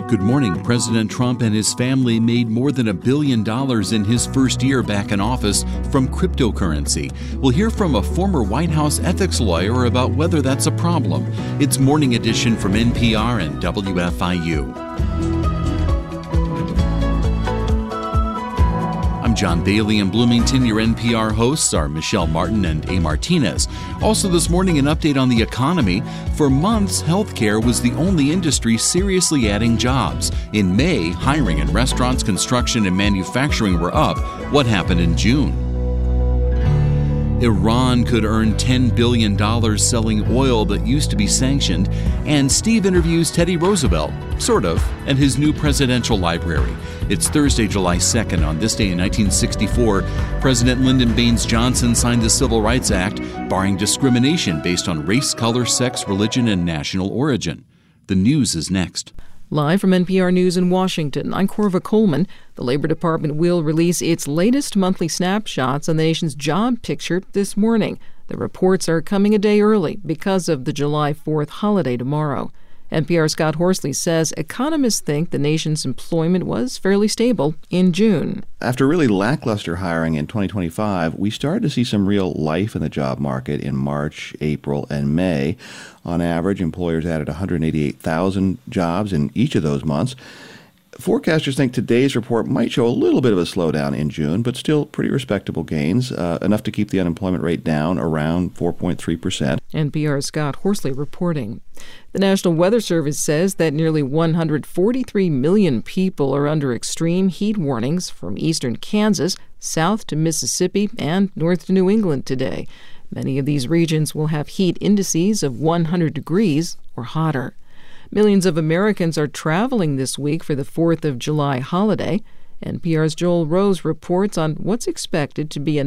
Good morning. President Trump and his family made more than $1 billion in his first year back in office from cryptocurrency. We'll hear from a former White House ethics lawyer about whether that's a problem. It's Morning Edition from NPR and WFIU. I'm John Bailey in Bloomington. Your NPR hosts are Michelle Martin and A. Martinez. Also this morning, an update on the economy. For months, healthcare was the only industry seriously adding jobs. In May, hiring in restaurants, construction, and manufacturing were up. What happened in June? Iran could earn $10 billion selling oil that used to be sanctioned. And Steve interviews Teddy Roosevelt, sort of, and his new presidential library. It's Thursday, July 2nd. On this day in 1964, President Lyndon Baines Johnson signed the Civil Rights Act, barring discrimination based on race, color, sex, religion, and national origin. The news is next. Live from NPR News in Washington, I'm Corva Coleman. The Labor Department will release its latest monthly snapshots on the nation's job picture this morning. The reports are coming a day early because of the July 4th holiday tomorrow. NPR's Scott Horsley says economists think the nation's employment was fairly stable in June. After really lackluster hiring in 2025, we started to see some real life in the job market in March, April, and May. On average, employers added 188,000 jobs in each of those months. Forecasters think today's report might show a little bit of a slowdown in June, but still pretty respectable gains, enough to keep the unemployment rate down around 4.3%. NPR's Scott Horsley reporting. The National Weather Service says that nearly 143 million people are under extreme heat warnings from eastern Kansas, south to Mississippi, and north to New England today. Many of these regions will have heat indices of 100 degrees or hotter. Millions of Americans are traveling this week for the 4th of July holiday. NPR's Joel Rose reports on what's expected to be a